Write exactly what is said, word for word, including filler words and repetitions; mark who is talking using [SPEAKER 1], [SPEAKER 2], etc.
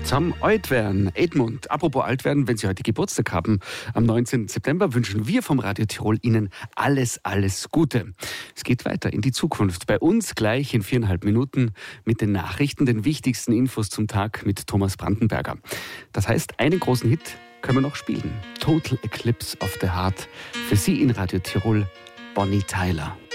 [SPEAKER 1] Zum Altwerden, Edmund. Apropos Altwerden, wenn Sie heute Geburtstag haben, am neunzehnten September wünschen wir vom Radio Tirol Ihnen alles, alles Gute. Es geht weiter in die Zukunft. Bei uns gleich in viereinhalb Minuten mit den Nachrichten, den wichtigsten Infos zum Tag mit Thomas Brandenberger. Das heißt, einen großen Hit können wir noch spielen. Total Eclipse of the Heart. Für Sie in Radio Tirol, Bonnie Tyler.